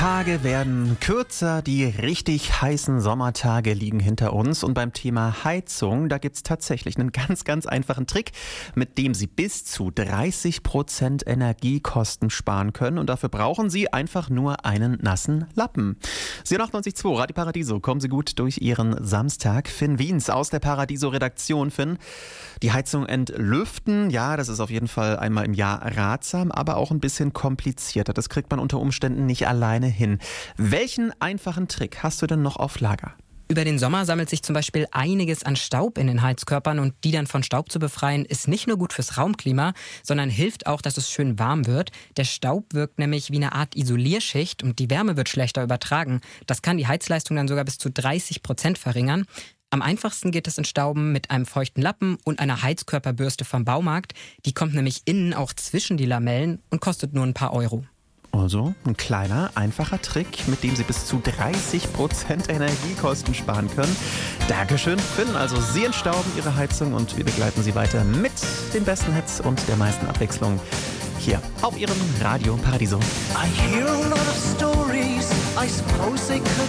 Tage werden kürzer, die richtig heißen Sommertage liegen hinter uns. Und beim Thema Heizung, da gibt es tatsächlich einen ganz einfachen Trick, mit dem Sie bis zu 30% Energiekosten sparen können. Und dafür brauchen Sie einfach nur einen nassen Lappen. Sie 98.2 Radio Paradiso, kommen Sie gut durch Ihren Samstag. Finn Wiens aus der Paradiso-Redaktion. Finn, die Heizung entlüften, ja, das ist auf jeden Fall einmal im Jahr ratsam, aber auch ein bisschen komplizierter. Das kriegt man unter Umständen nicht alleine hin. Welchen einfachen Trick hast du denn noch auf Lager? Über den Sommer sammelt sich zum Beispiel einiges an Staub in den Heizkörpern und die dann von Staub zu befreien, ist nicht nur gut fürs Raumklima, sondern hilft auch, dass es schön warm wird. Der Staub wirkt nämlich wie eine Art Isolierschicht und die Wärme wird schlechter übertragen. Das kann die Heizleistung dann sogar bis zu 30% verringern. Am einfachsten geht es Entstauben mit einem feuchten Lappen und einer Heizkörperbürste vom Baumarkt. Die kommt nämlich innen auch zwischen die Lamellen und kostet nur ein paar Euro. Also ein kleiner, einfacher Trick, mit dem Sie bis zu 30% Energiekosten sparen können. Dankeschön, Finn. Also Sie entstauben Ihre Heizung und wir begleiten Sie weiter mit den besten Hits und der meisten Abwechslung hier auf Ihrem Radio Paradiso. I hear a lot of stories, I suppose they could